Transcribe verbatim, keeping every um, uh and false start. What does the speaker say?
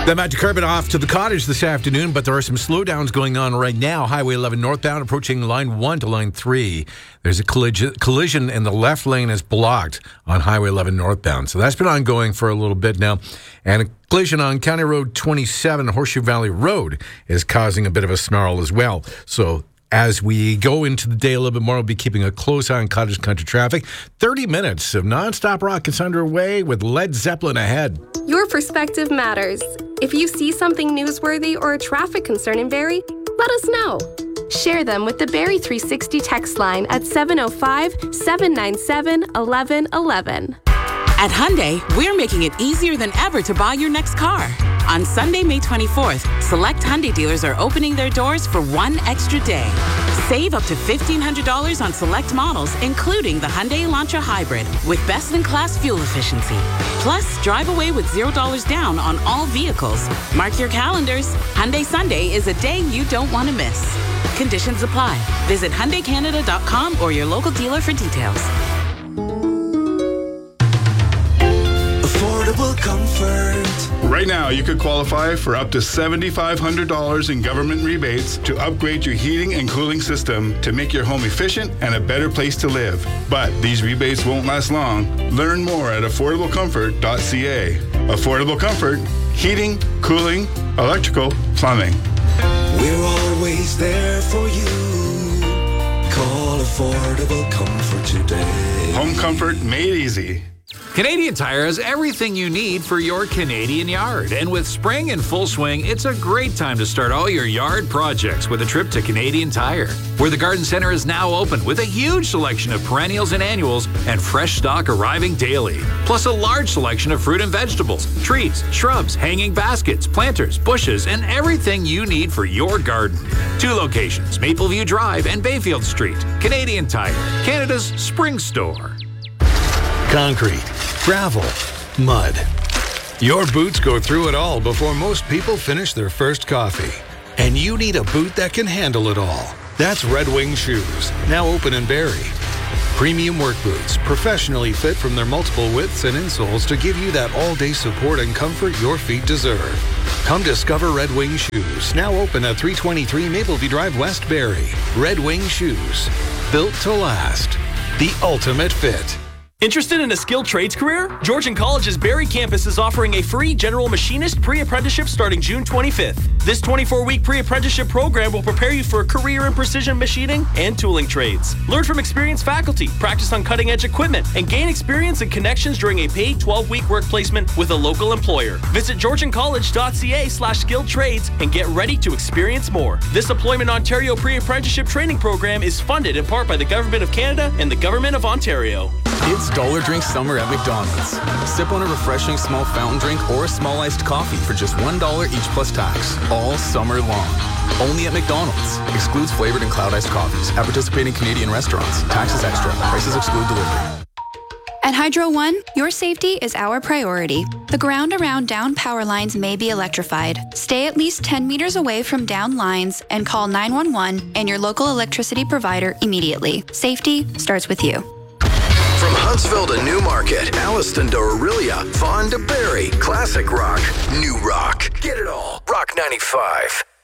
The Matt DeCarbon off to the cottage this afternoon, but there are some slowdowns going on right now. Highway eleven northbound approaching line one to line three. There's a collision, collision and the left lane is blocked on Highway eleven northbound. So that's been ongoing for a little bit now. And a collision on County Road twenty-seven, Horseshoe Valley Road, is causing a bit of a snarl as well. So as we go into the day a little bit more, we'll be keeping a close eye on cottage country traffic. thirty minutes of nonstop rockets underway with Led Zeppelin ahead. Your perspective matters. If you see something newsworthy or a traffic concern in Barrie, let us know. Share them with the Barrie three sixty text line at seven oh five, seven nine seven, one one one one. At Hyundai, we're making it easier than ever to buy your next car. On Sunday, May twenty-fourth, select Hyundai dealers are opening their doors for one extra day. Save up to fifteen hundred dollars on select models, including the Hyundai Elantra Hybrid, with best-in-class fuel efficiency. Plus, drive away with zero dollars down on all vehicles. Mark your calendars. Hyundai Sunday is a day you don't want to miss. Conditions apply. Visit Hyundai Canada dot com or your local dealer for details. Affordable comfort. Right now, you could qualify for up to seven thousand five hundred dollars in government rebates to upgrade your heating and cooling system to make your home efficient and a better place to live. But these rebates won't last long. Learn more at affordable comfort dot c a. Affordable Comfort, heating, cooling, electrical, plumbing. We're always there for you. Call Affordable Comfort today. Home comfort made easy. Canadian Tire has everything you need for your Canadian yard. And with spring in full swing, it's a great time to start all your yard projects with a trip to Canadian Tire, where the garden center is now open with a huge selection of perennials and annuals and fresh stock arriving daily. Plus a large selection of fruit and vegetables, trees, shrubs, hanging baskets, planters, bushes, and everything you need for your garden. Two locations, Mapleview Drive and Bayfield Street. Canadian Tire, Canada's spring store. Concrete, gravel, mud. Your boots go through it all before most people finish their first coffee. And you need a boot that can handle it all. That's Red Wing Shoes, now open in Barrie. Premium work boots, professionally fit from their multiple widths and insoles to give you that all-day support and comfort your feet deserve. Come discover Red Wing Shoes, now open at three twenty-three Mapleview Drive, West Barrie. Red Wing Shoes, built to last. The ultimate fit. Interested in a skilled trades career? Georgian College's Barrie campus is offering a free general machinist pre-apprenticeship starting June twenty-fifth. This twenty-four week pre-apprenticeship program will prepare you for a career in precision machining and tooling trades. Learn from experienced faculty, practice on cutting-edge equipment, and gain experience and connections during a paid twelve week work placement with a local employer. Visit georgian college dot c a slash skilled trades and get ready to experience more. This Employment Ontario pre-apprenticeship training program is funded in part by the Government of Canada and the Government of Ontario. It's Dollar Drink Summer at McDonald's. Sip on a refreshing small fountain drink or a small iced coffee for just one dollar each plus tax, all summer long. Only at McDonald's. Excludes flavored and cloud iced coffees at participating Canadian restaurants. Taxes extra. Prices exclude delivery. At Hydro One, your safety is our priority. The ground around down power lines may be electrified. Stay at least ten meters away from down lines and call nine one one and your local electricity provider immediately. Safety starts with you. From Huntsville to Newmarket, Alliston to Orillia, Vaughan to Barrie, classic rock, new rock. Get it all. Rock ninety-five.